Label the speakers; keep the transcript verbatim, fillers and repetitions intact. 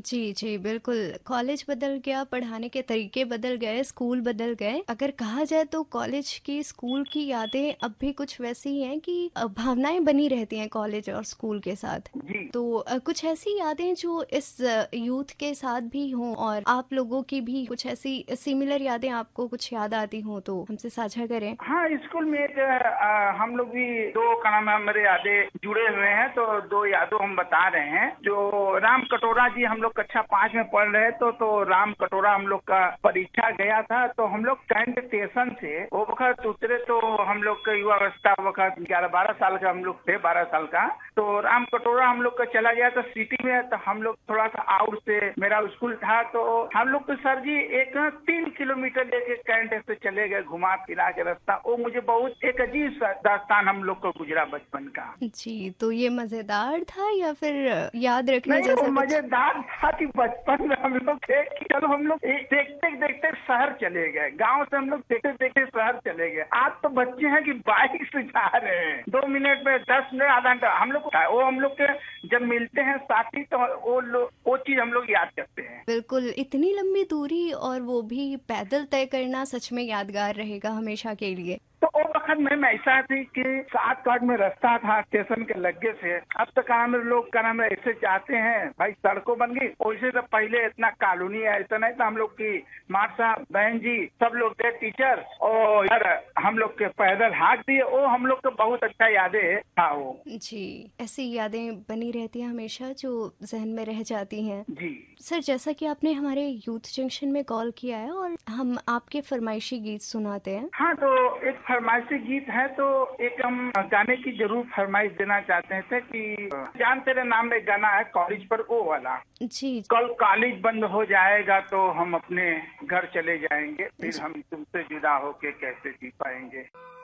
Speaker 1: जी, जी, बिल्कुल। कॉलेज बदल गया, पढ़ाने के तरीके बदल गए, स्कूल बदल गए। अगर कहा जाए तो कॉलेज की, स्कूल की यादें अब भी कुछ वैसी ही हैं कि अ, भावनाएँ बनी रहती हैं कॉलेज और स्कूल के साथ।
Speaker 2: जी।
Speaker 1: तो अ, कुछ ऐसी यादें जो इस यूथ के साथ भी हों और आप लोगों की भी कुछ ऐसी सिमिलर यादें आपको कुछ याद आती हों तो हमसे साझा करें?
Speaker 2: हाँ, स्कूल में एक अ, हम लोग भी दो का नाम है हमारे यादें जुड़े हुए हैं, तो दो यादों हम बता रहे हैं। जो राम कटोरा जी, हम लोग कक्षा पाँच में पढ़ रहे तो तो राम कटोरा हम लोग का परीक्षा गया था, तो हम लोग कैंट स्टेशन से वो वक्त उतरे, तो हम लोग का युवा अवस्था वक्त ग्यारह बारह साल का हम लोग थे, बारह साल का। तो राम कटोरा हम लोग का चला गया था सिटी में, तो हम लोग थोड़ा सा आउट से मेरा स्कूल था, तो हम लोग तो सर जी एक ना तीन किलोमीटर लेके कैंट से चले गए, घुमा फिरा के रास्ता। वो मुझे बहुत एक अजीब सा दास्तान हम लोग को गुजरा बचपन का।
Speaker 1: जी, तो ये मज़ेदार था या फिर याद रखने
Speaker 2: नहीं, वो
Speaker 1: जैसा कुछ?
Speaker 2: मजेदार था कि बचपन में हम लोग थे कि चलो हम लोग एक देखते देखते शहर चले गए, गांव से हम लोग देखते देखते शहर चले गए। आज तो बच्चे हैं कि बाइक से जा रहे हैं, दो मिनट में, दस मिनट, आधा घंटा। हम लोग वो हम लोग के जब मिलते हैं साथी, तो वो लोग वो चीज हम लोग याद करते हैं।
Speaker 1: बिल्कुल, इतनी लंबी दूरी और वो भी पैदल तय करना सच में यादगार रहेगा हमेशा के लिए।
Speaker 2: तो वो वक्त में ऐसा थी कि सात काट में रास्ता था स्टेशन के लगे से। अब तो क्या नाम है, लोग क्या नाम है ऐसे जाते हैं, भाई सड़कों बन गई। वैसे तो पहले इतना कॉलोनी है, ऐसा नहीं था। हम लोग की मार साहब, बहन जी, सब लोग थे टीचर, और यार हम लोग के पैदल हाथ दिए। वो हम लोग को बहुत अच्छा यादें था वो।
Speaker 1: जी, ऐसी यादें बनी रहती हैं हमेशा जो ज़हन में रह जाती हैं।
Speaker 2: जी।
Speaker 1: सर, जैसा कि आपने हमारे यूथ जंक्शन में कॉल किया है और हम आपके फरमाइशी गीत सुनाते हैं।
Speaker 2: हाँ, तो एक फरमाइशी गीत है, तो एक हम गाने की जरूर फरमाइश देना चाहते थे कि जान तेरे नाम में गाना है कॉलेज पर, वो वाला।
Speaker 1: जी,
Speaker 2: कल कॉलेज बंद हो जाएगा तो हम अपने घर चले जाएंगे, फिर
Speaker 1: जी।
Speaker 2: हम तुमसे जुदा होके कैसे जी पाएंगे।